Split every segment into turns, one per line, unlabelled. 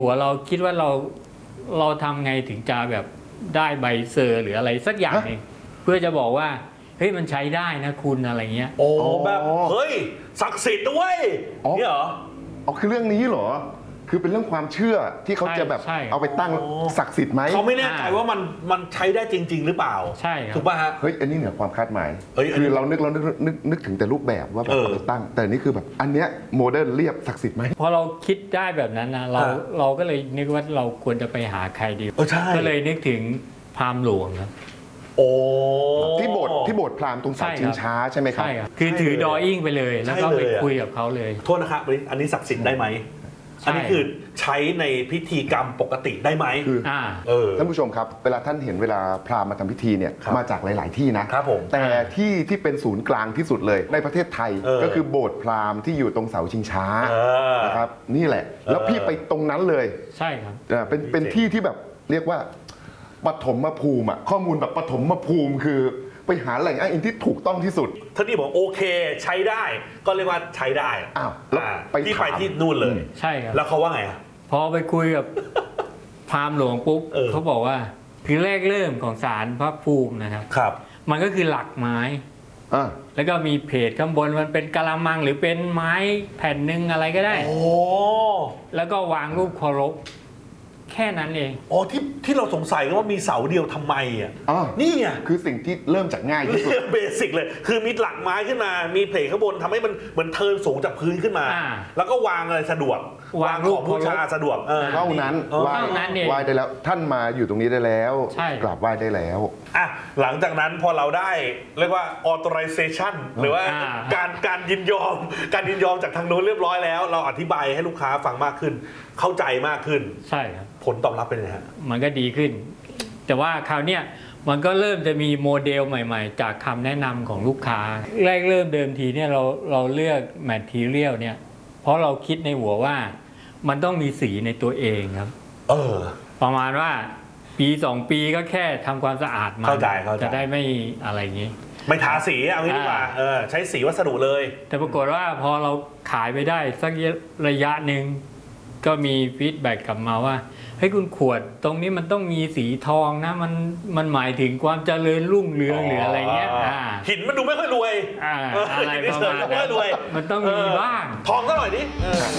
หัวเราคิดว่าเราทำไงถึงจะแบบได้ใบเซอร์หรืออะไรสักอย่างหนึ่งเพื่อจะบอกว่าเฮ้ยมันใช้ได้นะคุณอะไรเงี้ย
โอ้แบบเฮ้ยศักดิ์สิทธิ์ด้วยนี่เหรอ
อ๋อคือเรื่องนี้เหรอคือเป็นเรื่องความเชื่อที่เขาจะแบบเอาไปตั้งศักดิ์สิทธิ์ไหม
เขาไม่แน่ใจว่ามันใช้ได้จริงๆหรือเปล่า
ใช่
ถูกป่ะฮะ
เฮ้ยอันนี้เหนือความคาดหมายคือเรานึกถึงแต่รูปแบบว่าแบบเอาไปตั้งแต่นี่คือแบบอันเนี้ยโมเดิร์นเรียบศักดิ์สิทธิ์ไหม
พอเราคิดได้แบบนั้นนะเราก็เลยนึกว่าเราควรจะไปหาใครดีก็เลยนึกถึงพราหมณ์หลวงครับ
โอ้
ที่โบสถ์พราหมณ์ตรงเสาชิงช้าใช่ไหมครับ
ใช่ครับคือถือดออิ่งไปเลยแล้วก็ไปคุยกับเขาเลย
โทษนะครับอันนี้ศักดิ์สิทธิ์ได้ไหมอันนี้คือใช้ในพิธีกรรมปกติได้ไหม
คือท่านผู้ชมครับเวลาท่านเห็นเวลาพราหมณ์มาทำพิธีเนี่ยมาจากหลายๆที่นะครับ
ผม
แต่ที่เป็นศูนย์กลางที่สุดเลยในประเทศไทยก็คือโบสถ์พราหมณ์ที่อยู่ตรงเสาชิงช้านะครับนี่แหละแล้วพี่ไปตรงนั้นเลย
ใช่ครับ
เป็นที่ที่แบบเรียกว่าปฐมภูมิข้อมูลแบบปฐมภูมิคือไปหาแหล่งอ้างอิงที่ถูกต้องที่สุด
ท่านที่บอกโอเคใช้ได้ก็เรียกว่าใช้ได้
แล้วไป
ที่นู่นเลย
ใช่ครับ
แล้วเขาว่าไงอ่ะ
พอไปคุยกับพราหมณ์หลวงปุ๊บเขาบอกว่าคือแรกเริ่มของศาลพระภูมินะครับมันก็คือหลักไม้แล้วก็มีเพจข้างบนมันเป็นกะละมังหรือเป็นไม้แผ่นหนึ่งอะไรก็ได้แล้วก็วางรูปเคารพแค่นั้นเอง
อ๋อที่เราสงสัยว่ามีเสาเดียวทำไมอ่ะนี่ไง
คือสิ่งที่เริ่มจากง่ายที่สุด
เบสิกเลยคือมีหลักไม้ขึ้นมามีเพลข้างบนทำให้มันเหมือนเทินสูงจากพื้นขึ้นมาแล้วก็วางอะไรสะดวกวางของบูชาสะดวก
เท่านั้นไหว้ได้แล้วท่านมาอยู่ตรงนี้ได้แล้วกราบไหว้ได้แล้ว
หลังจากนั้นพอเราได้เรียกว่า authorization หรือว่าการยินยอมจากทางโน้นเรียบร้อยแล้วเราอธิบายให้ลูกค้าฟังมากขึ้นเข้าใจมากขึ้น
ใช่ครับ
ผลตอบรับเป็นไงฮะ
มันก็ดีขึ้นแต่ว่าคราวนี้มันก็เริ่มจะมีโมเดลใหม่ๆจากคำแนะนำของลูกค้าแรกเริ่มเดิมทีเนี่ยเราเลือกแมททีเรียลเนี่ยเพราะเราคิดในหัวว่ามันต้องมีสีในตัวเองครับประมาณว่าปี2 ปีก็แค่ทำความสะอาดมันจะได้ไม่อะไรอย่างนี้
ไม่ทาสีเอางี้ดีกว่าใช้สีวัสดุเลย
แต่ปรากฏว่าพอเราขายไปได้สักระยะหนึ่งก็มีฟีดแบ็กกลับมาว่าให้คุณขวดตรงนี้มันต้องมีสีทองนะมันหมายถึงความเจริญรุ่งเรืองหรืออะไรเงี้ย
หินมันดูไม่ค่อยรวย
อะไรประมาณนั้นมันต้องมีบ้าง
ทองก็หน่อยดิ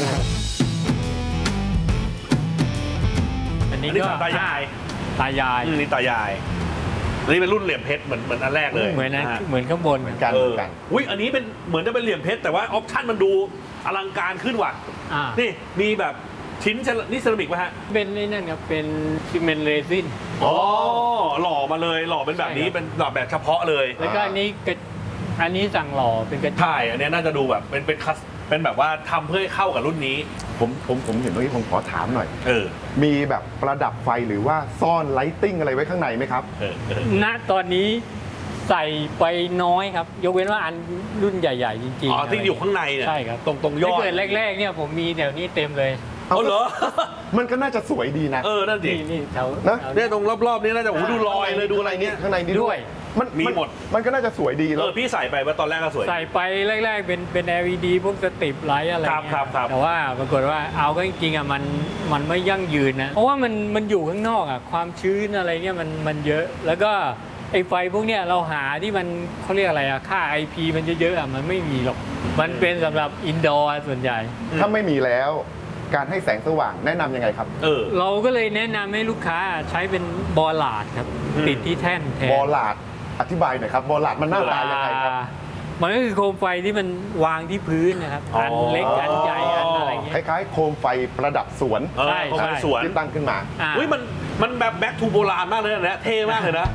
อันนี้ก็
ตายายนี่ตายายอันนี้เป็นรุ่นเหลี่ยมเพชรเหมือนอันแรกเลย
เหมือนข้างบนเหมือนกัน
อุ้ยอันนี้เป็นเหมือนจะเป็นเหลี่ยมเพชรแต่ว่าออปชั่นมันดูอลังการขึ้นว่ะนี่มีแบบชิ้นนี่เซรามิกป่ะฮะ
เป็นนี่นั่นครับเป็นซีเมนต์เรซิน
หล่อมาเลยหล่อเป็นแบบนี้เป็นหล่อแบบเฉพาะเลย
แล้วก็อันนี้สั่งหล่อเป็นกระ
ใช่อันนี้น่าจะดูแบบเป็นแบบว่าทำเพื่อให้เข้ากับรุ่นนี้
ผมเห็นตรงนี้ผมขอถามหน่อยมีแบบประดับไฟหรือว่าซ่อนไลติ้งอะไรไว้ข้างในไหมครับ
ณตอนนี้ใส่ไปน้อยครับยกเว้นว่าอันรุ่นใหญ่ๆจริง
ๆที่อยู่ข้างในเนี่ย
ใช่ครับ
ตรงยอด
เกิดแรกๆเนี่ยผมมีแถวนี้เต็มเลย
เหรอ
มันก็น่าจะสวยดีนะ
นั่นดิ
นี่แถว
นะเนี่ยตรงรอบๆนี้น่าจะดูรอยเลยดูอะไรเงี้ย
ข้างในนี้ด้วย
มันมีหมด
มันก็น่าจะสวยดีแล้ว
พี่ใส่ไปว่าตอนแรกก็สวย
ใส่ไปแรกๆเป็น LED พวกสตริปไลท์อะไรเงี้ยแต่ว่าปรากฏว่าเอาก็จริงๆมันไม่ยั่งยืนนะเพราะว่ามันอยู่ข้างนอกความชื้นอะไรเงี้ยมันเยอะแล้วก็ไอ้ไฟพวกเนี้ยเราหาที่มันเขาเรียกอะไรค่า IP มันเยอะๆมันไม่มีหรอกมันเป็นสำหรับอินดอร์ส่วนใหญ่
ถ้าไม่มีแล้วการให้แสงสว่างแนะนำยังไงครับ
เราก็เลยแนะนำให้ลูกค้าใช้เป็นบอลาร์ดครับติดที่แท่นแทน
บอลาร์ดอธิบายหน่อยครับบอลาร์ดมันหน้าตายังไงครับ
มันก็คือโคมไฟที่มันวางที่พื้นนะครับอันเล็กอันใหญ่อันอะไรเงี้ย
คล้ายๆโคมไฟประดับสวน
ใช่โคมไฟสวน
ที่ตั้งขึ้นมา
อุ้ยมันแบบแบ็คทูโบราณมากเลยนะเท่มากเลยนะ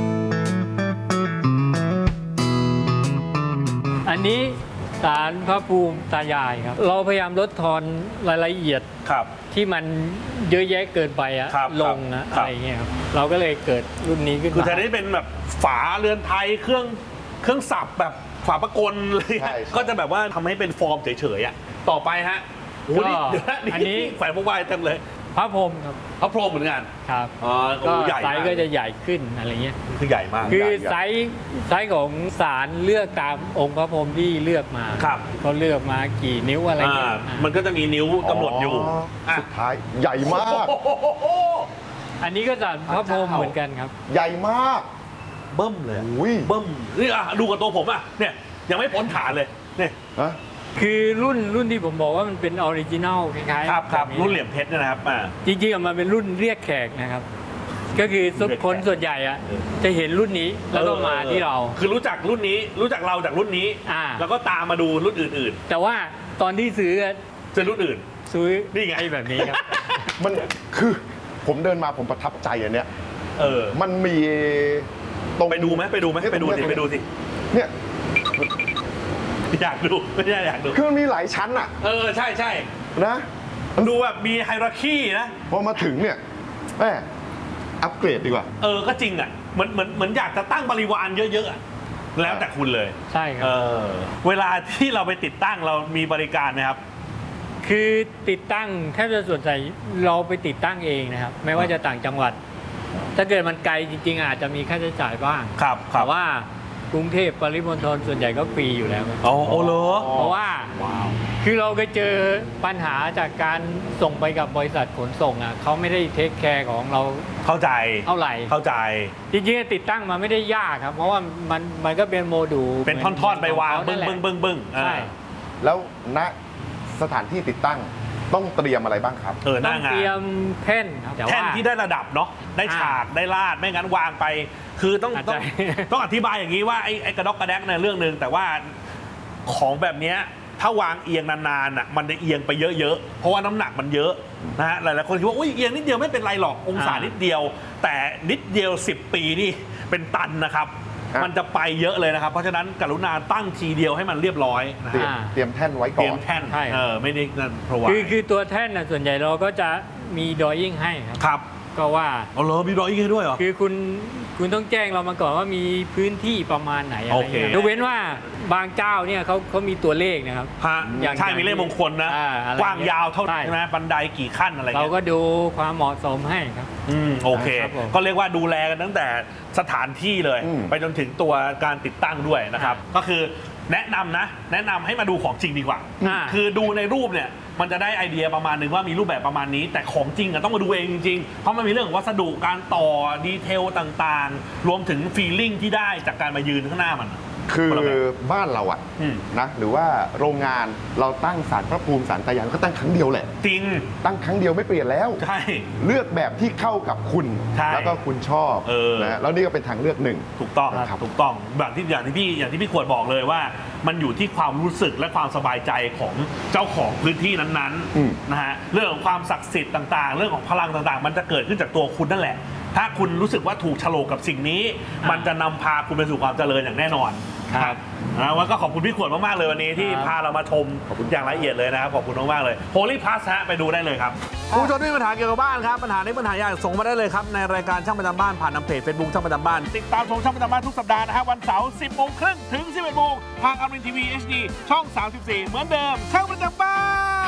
อันนี้ศาลพระภูมิตายายครับเราพยายามลดทอนรายละเอียดที่มันเยอะแยะเกินไปลงอะไรเงี้ยครับเราก็เลยเกิดรุ่นนี้ขึ้นมา
คือแทนที่เป็นแบบฝาเรือนไทยเครื่องสับแบบฝาประกลเลยก็จะแบบว่าทำให้เป็นฟอร์มเฉยๆต่อไปฮะ
อันนี้
แขวนพวกวายเต็มเลย
พระพรหมครับ
พระพรหมเหมือนกัน
ครับ
อ๋อโอ้
ก็
ใหญ่
ไซส์ก็จะใหญ่ขึ้นอะไรเงี้ย
คือใหญ่มาก
คือ
ใหญ่
ไซส์ของศาลเลือกตามองค์พระพรหมที่เลือกมา
ครับ
เขาเลือกมากี่นิ้วอะไรเงี้ย
มันก็จะมีนิ้วกำหนดอยู่อ่ะ
สุดท้ายใหญ่มาก
อันนี้ก็ศาลพระพรหมเหมือนกันครับ
ใหญ่มาก
เบิ้มเลย
อุ้ย
เบิ้มนี่อ่ะดูกับตัวผมอ่ะเนี่ยยังไม่พ้นฐานเลยเนี่ย
ฮะ
คือรุ่นที่ผมบอกว่ามันเป็นออริจินัลคล้ายๆ
ครับ
แบบนี้
รุ่นเหลี่ยมเพชรเนยนะครับ
จริงๆมันเป็นรุ่นเรียกแขกนะครับ ก็คือคนส่วนใหญ่อะจะเห็นรุ่นนี้แล้วก็มาที่เรา
คือรู้จักรุ่นนี้รู้จักเราจากรุ่นนี้ แล้วก็ตามมาดูรุ่นอื่น
แต่ว่าตอนที่ซื้อ
ๆเจอรุ่นอื่น
ซื้อ
นี่ไง
อ้แบบนี้ครับ
มันคือผมเดินมาผมประทับใจอันเนี้ย มันมีตรง
ไปดูไหมไปดูสิไปดูสิ
เนี่ย
อยากดูไม่ใช่อยากดู
คือมันมีหลายชั้นอะ
ใช่
นะ
ดูแบบมีไฮรัคีนะ
พอมาถึงเนี่ยแม่อัปเกรดดีกว่า
ก็จริงอ่ะเหมือนอยากจะตั้งบริวารเยอะๆอะแล้วแต่คุณเลย
ใช่ครับ
เวลาที่เราไปติดตั้งเรามีบริการนะครับ
คือติดตั้งแทบจะส่วนใหญ่เราไปติดตั้งเองนะครับ ไม่ว่าจะต่างจังหวัด ถ้าเกิดมันไกลจริงๆอาจจะมีค่าใช้จ่ายบ้าง
ครับ
แต่ว่ากรุงเทพปริมณฑลส่วนใหญ่ก็ฟรีอยู่แล้วครับ
โอ้เหรอ
เพราะว่าคือเราเคยเจอปัญหาจากการส่งไปกับบริษัทขนส่งอ่ะเขาไม่ได้เทคแคร์ของเรา
เข้าใจ
เท่าไหร่
เข้าใจ
จริงๆติดตั้งมาไม่ได้ยากครับ เพราะว่ามันก็เป็นโมดูล
เป็นท่อนๆไปวาง
เหมื
บึ้
อง น
บึ้งบึ้ง
ใช่
แล้วณสถานที่ติดตั้งต้องเตรียมอะไรบ้างครับ
ห
ต้
น้า
อง
งาน
เตรียมแท่นครับแต่
แท่น
ว่า
ที่ได้ระดับเนาะได้ฉากได้ลาดไม่งั้นวางไป คือต้อง
อาจ
ต้
จะ
องต้องอธิบายอย่างนี้ว่าไอ้กระดอกกระแดกเนี่ยเรื่องหนึ่งแต่ว่าของแบบเนี้ยถ้าวางเอียงนานๆอ่ะมันจะเอียงไปเยอะๆเพราะว่าน้ำหนักมันเยอะนะฮะหลายๆคนคิดว่าอุ้ยเอียงนิดเดียวไม่เป็นไรหรอกองศานิดเดียว แต่นิดเดียว10 ปีนี่เป็นตันนะครับ
ครับ
มันจะไปเยอะเลยนะครับ เพราะฉะนั้นกรุณาตั้งทีเดียวให้มันเรียบร้อยนะ
เตรีย
ฮะ
มเตรียมแท่นไว้
เต
ก่
รี
อย
ม
น
แท่น
ใช่
ไม่ได้นั่นเพราะว่า
คือตัวแท่นนะส่วนใหญ่เราก็จะมีดอยิ่งให้ครับ
ครับ
ก็ว่า
เอาเหรอมีรอยอีกให้ด้วยเหรอ
คือคุณต้องแจ้งเรามาก่อนว่ามีพื้นที่ประมาณไหนอะไร
โอเค
เงี้ยยกเว้นว่าบางเจ้าเนี่ยเขามีตัวเลขนะครับ
ฮะ
อย่าง
ใช่มีเลขมงคลนะ
อะไร
กว้างยาวเท่า
ใช่
ใช่ไหมบันไดกี่ขั้นอะไร
เรา
เงี้ย
ก็ดูความเหมาะสมให้ครับ
โอเค
ครับผม
ก็เรียกว่าดูแลกันตั้งแต่สถานที่เลย
อืม
ไปจนถึงตัวการติดตั้งด้วยนะครับ ก็คือแนะนำให้มาดูของจริงดีกว่า คือดูในรูปเนี่ยมันจะได้ไอเดียประมาณหนึ่งว่ามีรูปแบบประมาณนี้ แต่ของจริงอะต้องมาดูเองจริงๆเพราะมันมีเรื่องของวัสดุการต่อดีเทลต่างๆ รวมถึงฟีลลิ่งที่ได้จากการมายืนข้างหน้ามัน
คือ
คนละแบบ
บ้านเราอะ
อืม
นะหรือว่าโรงงานเราตั้งศาลพระภูมิศาลตายายก็ตั้งครั้งเดียวแหละ
จริง
ตั้งครั้งเดียวไม่เปลี่ยนแล้ว
ใช่
เลือกแบบที่เข้ากับคุณ
ใช่
แล้วก็คุณชอบ นะแล้วนี่ก็เป็นทางเลือกหนึ่ง
ถูกต้อง
ครับ
ถูกต้องอย่างที่พี่ขวดบอกเลยว่า มันอยู่ที่ความรู้สึกและความสบายใจของเจ้าของพื้นที่นั้น
อืม
ๆนะฮะเรื่องของความศักดิ์สิทธิ์ต่างๆ เรื่องของพลังต่างๆ มันจะเกิดขึ้นจากตัวคุณนั่นแหละ ถ้าคุณรู้สึกว่าถูกโฉลกกับสิ่งนี้ มันจะนำพาคุณไปสู่ความเจริญอย่างแน่นอน
ครับ
นะวันก็ขอบคุณพี่ขวดมากๆเลยวันนี้ที่
ครับ
พาเรามาชมอย่างละเอียดเลยนะครับขอบคุณมากๆเลย Holy Plus ฮะไปดูได้เลยครับคุณผู้ชมที่มีปัญหาเกี่ยวกับบ้านครับปัญหาในปัญหาใหญ่ส่งมาได้เลยครับในรายการช่างประจำบ้านผ่านทางเพจ Facebook ช่างประจำบ้านติดตามชมช่างประจำบ้านทุกสัปดาห์นะฮะวันเสาร์ 10:30 ถึง 11:00 นทางอมรินทร์ทีวี HD ช่อง 34 เหมือนเดิมช่างประจำบ้าน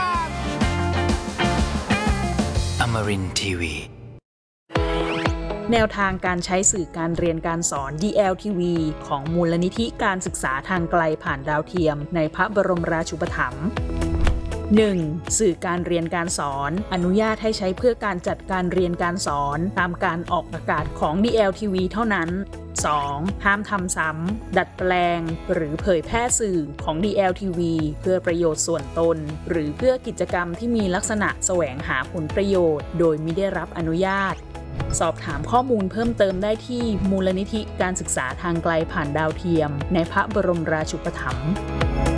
Amarin Tiwi
แนวทางการใช้สื่อการเรียนการสอน DLTV ของมูลนิธิการศึกษาทางไกลผ่านดาวเทียมในพระบรมราชูปถัมภ์ 1. สื่อการเรียนการสอนอนุญาตให้ใช้เพื่อการจัดการเรียนการสอนตามการออกอากาศของ DLTV เท่านั้น 2. ห้ามทำซ้ำดัดแปลงหรือเผยแพร่สื่อของ DLTV เพื่อประโยชน์ส่วนตนหรือเพื่อกิจกรรมที่มีลักษณะแสวงหาผลประโยชน์โดยมิได้รับอนุญาต สอบถามข้อมูลเพิ่มเติมได้ที่มูลนิธิการศึกษาทางไกลผ่านดาวเทียมในพระบรมราชูปถัมภ์